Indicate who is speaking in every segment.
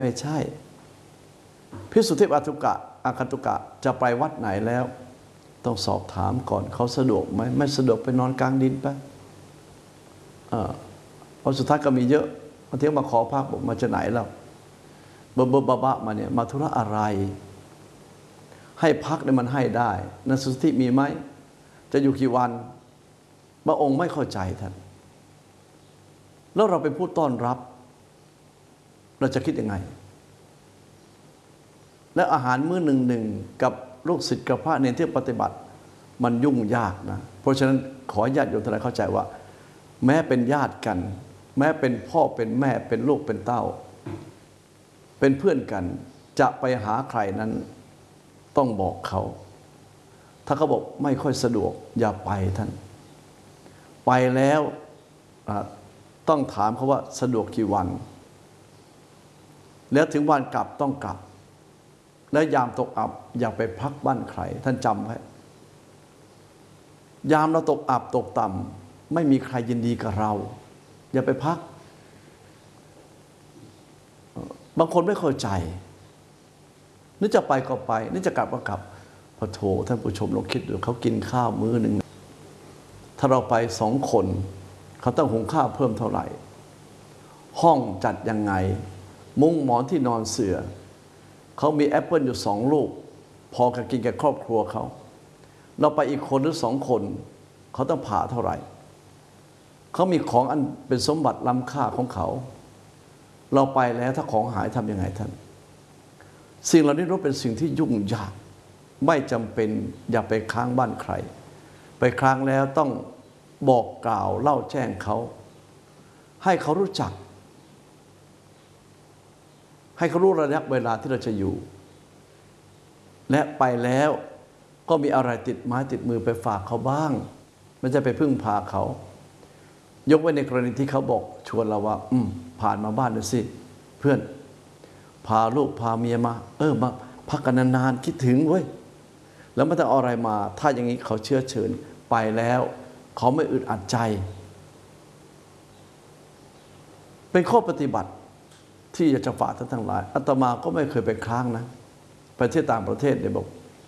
Speaker 1: ไม่ใช่ภิกษุเทพอาคันตุกะจะไปวัดไหนแล้วต้องสอบถามก่อนเขาสะดวกไหมไม่สะดวกไปนอนกลางดินไปพอสุดท้ายก็มีเยอะบางทีมาขอพักบอกมาจากไหนแล้วบ้ามาเนี่ยมาธุระอะไรให้พักเนี่ยมันให้ได้นัสสุทธิมีไหมจะอยู่กี่วันพระองค์ไม่เข้าใจท่านแล้วเราเป็นผู้ต้อนรับเราจะคิดยังไงและอาหารมื้อหนึ่งกับลูกศิษย์กับพระเนรที่ปฏิบัติมันยุ่งยากนะเพราะฉะนั้นขอญาติโยมทั้งหลายเข้าใจว่าแม้เป็นญาติกันแม้เป็นพ่อเป็นแม่เป็นลูกเป็นเต้าเป็นเพื่อนกันจะไปหาใครนั้นต้องบอกเขาถ้าเขาบอกไม่ค่อยสะดวกอย่าไปท่านไปแล้วต้องถามเขาว่าสะดวกกี่วันแล้วถึงวันกลับต้องกลับและยามตกอับอย่าไปพักบ้านใครท่านจำไว้ยามเราตกอับตกต่ำไม่มีใครยินดีกับเราอย่าไปพักบางคนไม่เข้าใจนึกจะไปก็ไปนึกจะกลับก็กลับพอโถท่านผู้ชมลองคิดดูเขากินข้าวมื้อหนึ่งถ้าเราไป2 คนเขาต้องหุงข้าวเพิ่มเท่าไหร่ห้องจัดยังไงมุ้งหมอนที่นอนเสื่อเขามีแอปเปิลอยู่2 ลูกพอกับกินกับครอบครัวเขาเราไปอีกคนหรือ2 คนเขาต้องผ่าเท่าไหร่เขามีของอันเป็นสมบัติล้ำค่าของเขาเราไปแล้วถ้าของหายทำยังไงท่านสิ่งเหล่านี้รู้เป็นสิ่งที่ยุ่งยากไม่จำเป็นอย่าไปค้างบ้านใครไปค้างแล้วต้องบอกกล่าวเล่าแจ้งเขาให้เขารู้จักให้เขารู้ระยะเวลาที่เราจะอยู่และไปแล้วก็มีอะไรติดไม้ติดมือไปฝากเขาบ้างไม่ใช่ไปพึ่งพาเขายกไว้ในกรณีที่เขาบอกชวนเราว่าผ่านมาบ้านดูสิเพื่อนพาลูกพาเมียมามาพักกันนานๆคิดถึงเว้ยแล้วไม่ต้องเอาอะไรมาถ้าอย่างนี้เขาเชื้อเชิญไปแล้วเขาไม่อึดอัดใจเป็นข้อปฏิบัติที่อยากจะฝากท่านทั้งหลายอาตมาก็ไม่เคยไปค้างนะไปที่ต่างประเทศเนี่ยบอก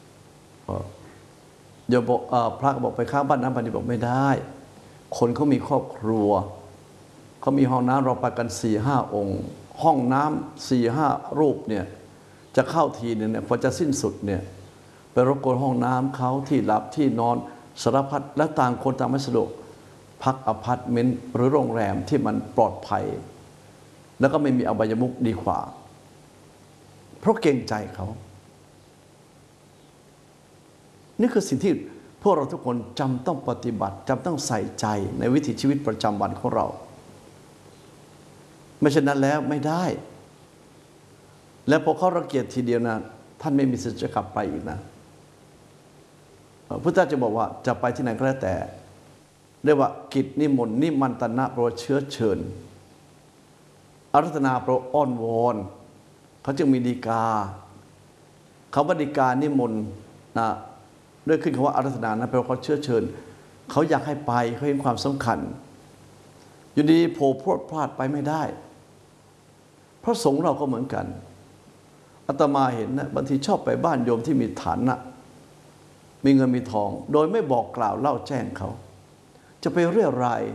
Speaker 1: อย่าบอกพระก็บอกไปค้างบ้านน้ำบ้านนี้บอกไม่ได้คนเขามีครอบครัวเขามีห้องน้ำเราไปกัน4-5 องค์ห้องน้ำ4-5 รูปเนี่ยจะเข้าทีนึงเนี่ยพอจะสิ้นสุดเนี่ยไปรบกวนห้องน้ำเขาที่หลับที่นอนสารพัดและต่างคนต่างไม่สะดวกพักอพาร์ตเมนต์หรือโรงแรมที่มันปลอดภัยแล้วก็ไม่มีอบายมุขดีกว่าเพราะเกรงใจเขานี่คือสิ่งที่พวกเราทุกคนจำต้องปฏิบัติจำต้องใส่ใจในวิถีชีวิตประจำวันของเราไม่เช่นนั้นแล้วไม่ได้และพอเขารังเกียจทีเดียวนะท่านไม่มีสิทธิ์จะกลับไปอีกนะพุทธเจ้าจะบอกว่าจะไปที่ไหนก็แล้วแต่เรียกว่ากิจนิมนต์นิมันตนะแปลว่าเชื้อเชิญอารัธนาแปลว่าอ้อนวอนเขาจึงมีฎีกาคำว่าฎีกานิมนต์นะด้วยขึ้นคำว่าอารัธนานะแปลว่าเขาเชื้อเชิญเขาอยากให้ไปเขาเห็นความสำคัญอยู่ดีโผล่พรวดพลาดไปไม่ได้พระสงฆ์เราก็เหมือนกันอาตมาเห็นนะบางทีชอบไปบ้านโยมที่มีฐานะมีเงินมีทองโดยไม่บอกกล่าวเล่าแจ้งเขาจะไปเรียราย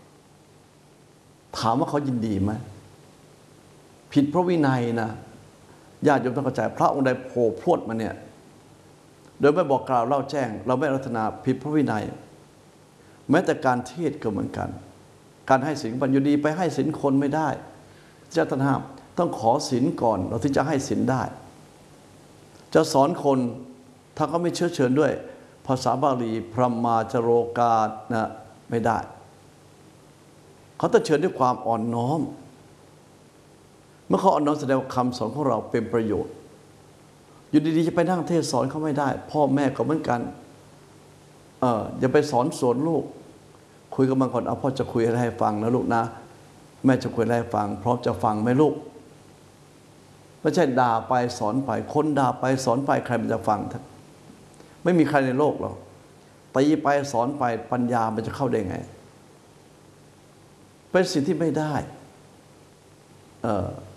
Speaker 1: ถามว่าเขายินดีไหมผิดพระวินัยนะญาติโยมต้องเข้าใจพระองค์ใดโผล่พรวดมาเนี่ยโดยไม่บอกกล่าวเล่าแจ้งเราไม่อาราธนาผิดพระวินัยแม้แต่การเทศก็เหมือนกันการให้ศีลปัญญดีไปให้ศีลคนไม่ได้เจ้าท่านห้ามต้องขอศีลก่อนเราถึงจะให้ศีลได้จะสอนคนถ้าเขาไม่เชื้อเชิญด้วยภาษาบาลีพรหมาจโรกานะไม่ได้เขาต้องเชิญด้วยความอ่อนน้อมเมื่อเขาอ่อนน้อมแสดงว่าคำสอนของเราเป็นประโยชน์อยู่ดีๆจะไปนั่งเทศสอนเขาไม่ได้พ่อแม่ก็เหมือนกันอย่าไปสอนสวนลูกคุยกับมันก่อนเอาพ่อจะคุยอะไรให้ฟังนะลูกนะแม่จะคุยอะไรให้ฟังพร้อมจะฟังไหมลูกไม่ใช่ด่าไปสอนไปคนด่าไปสอนไปใครมันจะฟังท่านไม่มีใครในโลกหรอกตีไปสอนไปปัญญามันจะเข้าได้ไงเป็นสิ่งที่ไม่ได้